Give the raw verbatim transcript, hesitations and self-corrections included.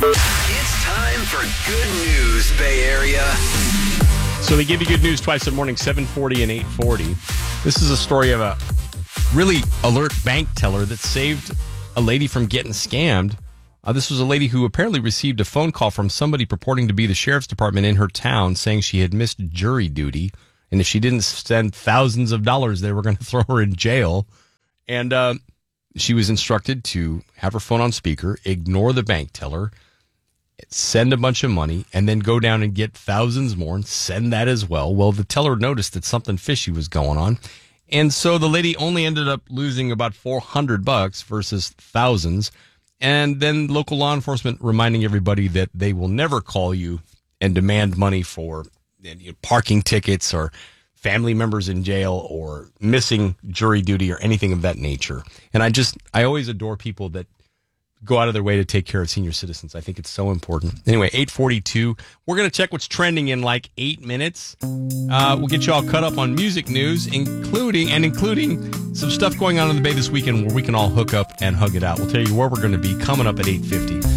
It's time for good news, Bay Area. So they give you good news twice in the morning, seven forty and eight forty. This is a story of a really alert bank teller that saved a lady from getting scammed. Uh, this was a lady who apparently received a phone call from somebody purporting to be the sheriff's department in her town saying she had missed jury duty. And if she didn't send thousands of dollars, they were going to throw her in jail. And uh, she was instructed to have her phone on speaker, ignore the bank teller, send a bunch of money, and then go down and get thousands more and send that as well. Well, the teller noticed that something fishy was going on. And so the lady only ended up losing about four hundred bucks versus thousands. And then local law enforcement reminding everybody that they will never call you and demand money for you know, parking tickets or family members in jail or missing jury duty or anything of that nature. And I just, I always adore people that go out of their way to take care of senior citizens. I think it's so important. Anyway, eight forty-two. We're going to check what's trending in like eight minutes. Uh, we'll get you all caught up on music news, including and including some stuff going on in the Bay this weekend where we can all hook up and hug it out. We'll tell you where we're going to be coming up at eight fifty.